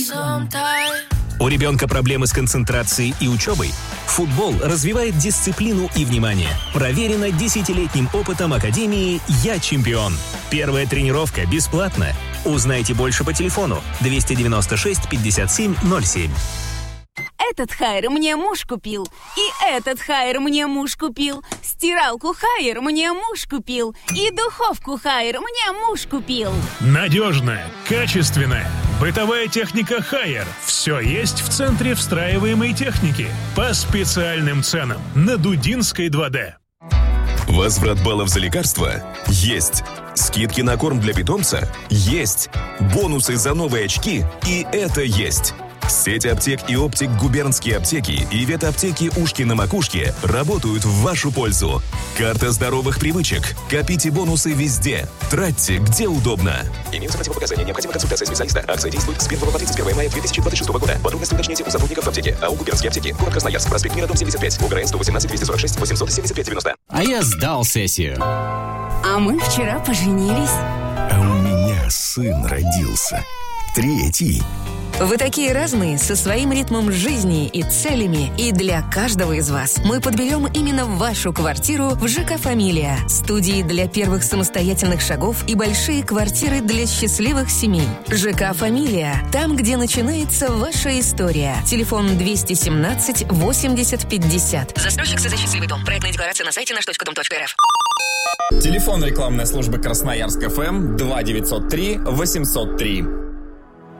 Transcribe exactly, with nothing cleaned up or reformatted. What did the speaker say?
У ребенка проблемы с концентрацией и учебой? Футбол развивает дисциплину и внимание. Проверено десятилетним опытом Академии «Я чемпион». Первая тренировка бесплатна. Узнайте больше по телефону двести девяносто шесть пятьдесят семь ноль семь. Этот хайр мне муж купил, и этот хайр мне муж купил, стиралку хайр мне муж купил, и духовку хайр мне муж купил. Надежная, качественная, бытовая техника хайр. Все есть в центре встраиваемой техники по специальным ценам на Дудинской два дэ. Возврат баллов за лекарства? Есть. Скидки на корм для питомца? Есть. Бонусы за новые очки? И это есть. Сеть аптек и оптик «Губернские аптеки» и ветаптеки «Ушки на макушке» работают в вашу пользу. Карта здоровых привычек. Копите бонусы везде. Тратьте, где удобно. Имеются противопоказания. Необходима консультация специалиста. Акция действует с первого по тридцать первое мая две тысячи двадцать шестого года. Подробности уточните у сотрудников аптеки. АО «Губернские аптеки». Город Красноярск. Проспект Мира, дом семьдесят пять. УГРН сто восемнадцать двести сорок шесть восемьсот семьдесят пять девяносто. А я сдал сессию. А мы вчера поженились. А у меня сын родился. Третий. Вы такие разные, со своим ритмом жизни и целями, и для каждого из вас мы подберем именно вашу квартиру в ЖК «Фамилия». Студии для первых самостоятельных шагов и большие квартиры для счастливых семей. ЖК «Фамилия» – там, где начинается ваша история. Телефон двести семнадцать восемьдесят пятьдесят. Застройщик СЗ «Счастливый дом». Проектная декларация на сайте наш точка дом точка эр эф. Телефон рекламной службы Красноярск ФМ два девятьсот три восемьсот три.